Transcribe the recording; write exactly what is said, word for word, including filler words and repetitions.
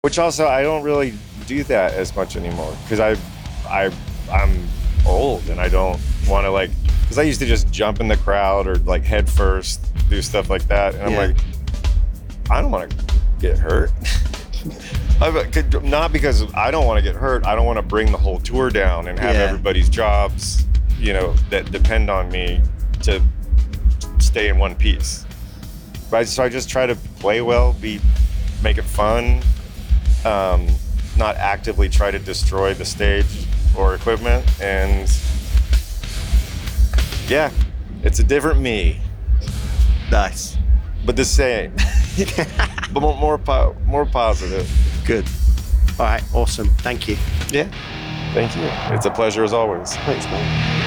Which also, I don't really do that as much anymore because I, I, I'm old and I don't want to like, because I used to just jump in the crowd or like head first, do stuff like that. And I'm Yeah. like, I don't want to get hurt. I've, not because I don't want to get hurt. I don't want to bring the whole tour down and have Yeah. everybody's jobs, you know, that depend on me to stay in one piece. Right? So I just try to play well, be, make it fun, um, not actively try to destroy the stage or equipment. And yeah, it's a different me, Nice. but the same, but more more, po- more positive. Good. All right. Awesome. Thank you. Yeah, thank you. It's a pleasure as always. Thanks, man.